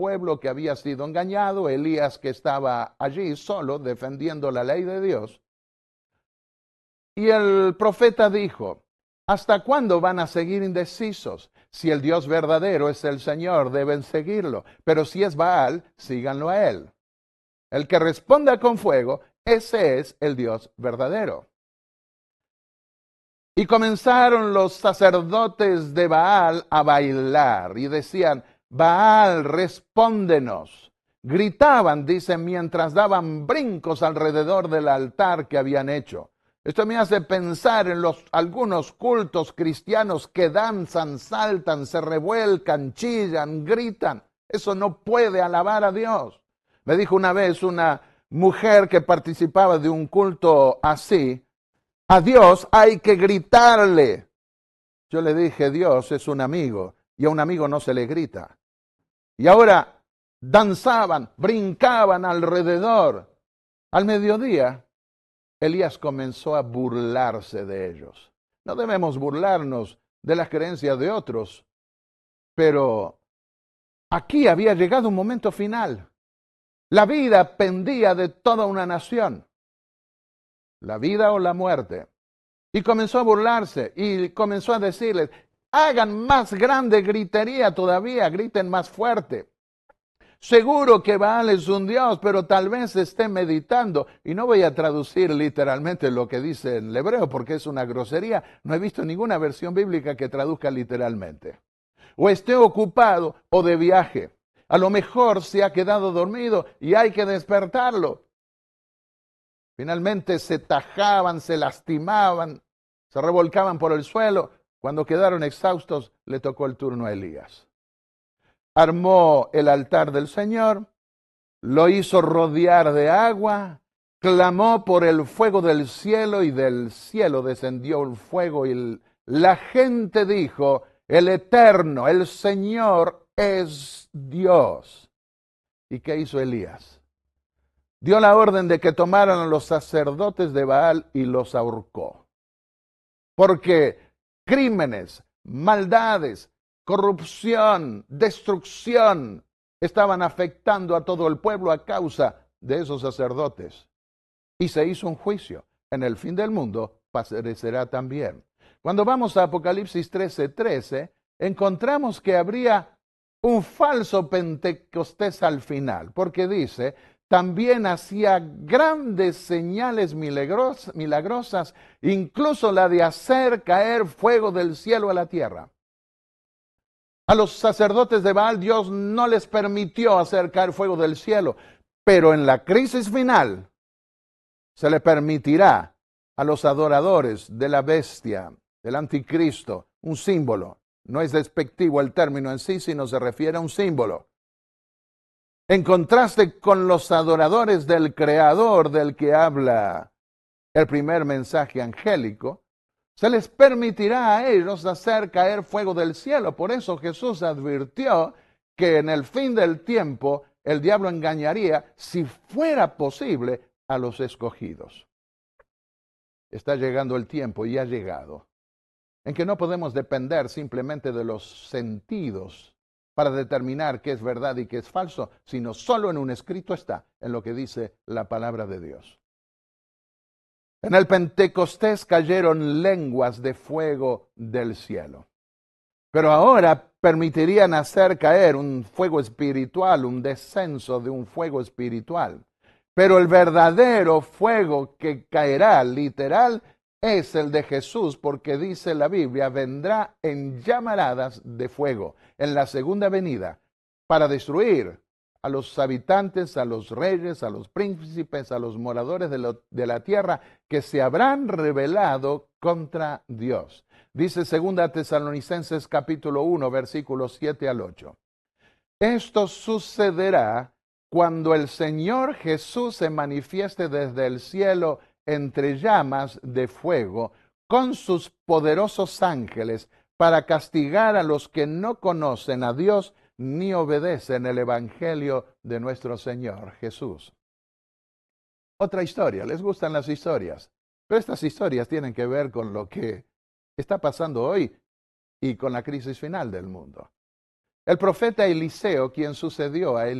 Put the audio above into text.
pueblo que había sido engañado, Elías que estaba allí solo defendiendo la ley de Dios. Y el profeta dijo, ¿hasta cuándo van a seguir indecisos? Si el Dios verdadero es el Señor, deben seguirlo, pero si es Baal, síganlo a él. El que responda con fuego, ese es el Dios verdadero. Y comenzaron los sacerdotes de Baal a bailar y decían, Baal, respóndenos. Gritaban, dicen, mientras daban brincos alrededor del altar que habían hecho. Esto me hace pensar en algunos cultos cristianos que danzan, saltan, se revuelcan, chillan, gritan. Eso no puede alabar a Dios. Me dijo una vez una mujer que participaba de un culto así, a Dios hay que gritarle. Yo le dije, Dios es un amigo y a un amigo no se le grita. Y ahora danzaban, brincaban alrededor. Al mediodía, Elías comenzó a burlarse de ellos. No debemos burlarnos de las creencias de otros, pero aquí había llegado un momento final. La vida pendía de toda una nación. La vida o la muerte. Y comenzó a burlarse y comenzó a decirles, hagan más grande gritería todavía, griten más fuerte. Seguro que Baal es un dios, pero tal vez esté meditando. Y no voy a traducir literalmente lo que dice en hebreo porque es una grosería. No he visto ninguna versión bíblica que traduzca literalmente. O esté ocupado o de viaje. A lo mejor se ha quedado dormido y hay que despertarlo. Finalmente se tajaban, se lastimaban, se revolcaban por el suelo. Cuando quedaron exhaustos, le tocó el turno a Elías. Armó el altar del Señor, lo hizo rodear de agua, clamó por el fuego del cielo y del cielo descendió el fuego y la gente dijo, el Eterno, el Señor es Dios. ¿Y qué hizo Elías? Dio la orden de que tomaran a los sacerdotes de Baal y los ahorcó. Porque crímenes, maldades, corrupción, destrucción estaban afectando a todo el pueblo a causa de esos sacerdotes. Y se hizo un juicio. En el fin del mundo parecerá también. Cuando vamos a Apocalipsis 13:13, encontramos que habría un falso Pentecostés al final, porque dice, también hacía grandes señales milagrosas, incluso la de hacer caer fuego del cielo a la tierra. A los sacerdotes de Baal Dios no les permitió hacer caer fuego del cielo, pero en la crisis final se le permitirá a los adoradores de la bestia, del anticristo, un símbolo. No es despectivo el término en sí, sino se refiere a un símbolo. En contraste con los adoradores del Creador del que habla el primer mensaje angélico, se les permitirá a ellos hacer caer fuego del cielo. Por eso Jesús advirtió que en el fin del tiempo el diablo engañaría, si fuera posible, a los escogidos. Está llegando el tiempo y ha llegado en que no podemos depender simplemente de los sentidos para determinar qué es verdad y qué es falso, sino solo en un escrito está, en lo que dice la palabra de Dios. En el Pentecostés cayeron lenguas de fuego del cielo. Pero ahora permitirían hacer caer un fuego espiritual, un descenso de un fuego espiritual. Pero el verdadero fuego que caerá literal es el de Jesús, porque dice la Biblia, vendrá en llamaradas de fuego en la segunda venida para destruir a los habitantes, a los reyes, a los príncipes, a los moradores de la tierra que se habrán rebelado contra Dios. Dice 2 Tesalonicenses capítulo 1, versículos 7 al 8. Esto sucederá cuando el Señor Jesús se manifieste desde el cielo entre llamas de fuego con sus poderosos ángeles para castigar a los que no conocen a Dios ni obedecen el evangelio de nuestro Señor Jesús. Otra historia, les gustan las historias, pero estas historias tienen que ver con lo que está pasando hoy y con la crisis final del mundo. El profeta Eliseo, quien sucedió a